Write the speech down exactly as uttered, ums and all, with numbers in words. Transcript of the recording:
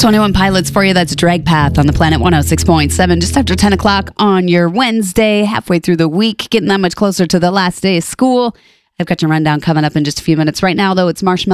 twenty-one Pilots for you. That's Drag Path on the Planet one oh six point seven. Just after ten o'clock on your Wednesday, halfway through the week, getting that much closer to the last day of school. I've got your rundown coming up in just a few minutes. Right now, though, it's Marshmallow